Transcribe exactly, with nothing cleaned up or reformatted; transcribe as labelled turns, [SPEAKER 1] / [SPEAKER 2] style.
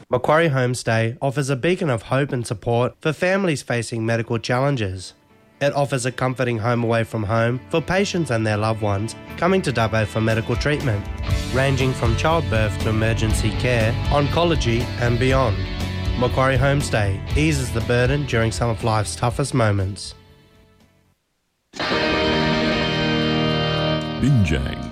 [SPEAKER 1] Macquarie Homestay offers a beacon of hope and support for families facing medical challenges. It offers a comforting home away from home for patients and their loved ones coming to Dubbo for medical treatment, ranging from childbirth to emergency care, oncology and beyond. Macquarie Homestay eases the burden during some of life's toughest moments.
[SPEAKER 2] Binjang,